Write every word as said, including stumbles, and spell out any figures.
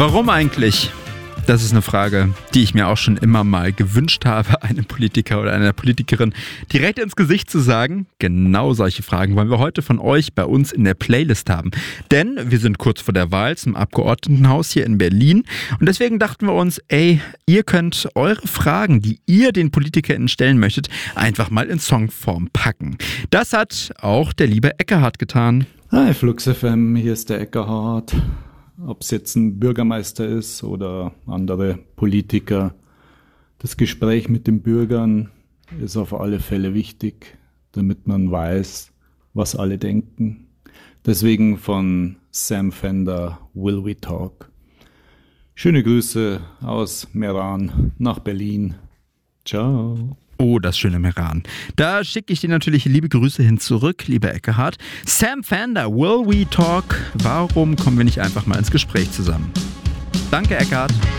Warum eigentlich? Das ist eine Frage, die ich mir auch schon immer mal gewünscht habe, einem Politiker oder einer Politikerin direkt ins Gesicht zu sagen. Genau solche Fragen wollen wir heute von euch bei uns in der Playlist haben. Denn wir sind kurz vor der Wahl zum Abgeordnetenhaus hier in Berlin. Und deswegen dachten wir uns, ey, ihr könnt eure Fragen, die ihr den PolitikerInnen stellen möchtet, einfach mal in Songform packen. Das hat auch der liebe Eckehard getan. Hi Flux F M, hier ist der Eckehard. Ob es jetzt ein Bürgermeister ist oder andere Politiker. Das Gespräch mit den Bürgern ist auf alle Fälle wichtig, damit man weiß, was alle denken. Deswegen von Sam Fender, Will We Talk. Schöne Grüße aus Meran nach Berlin. Ciao. Oh, das schöne Meran. Da schicke ich dir natürlich liebe Grüße hin zurück, lieber Eckehard. Sam Fender, Will We Talk? Warum kommen wir nicht einfach mal ins Gespräch zusammen? Danke, Eckehard.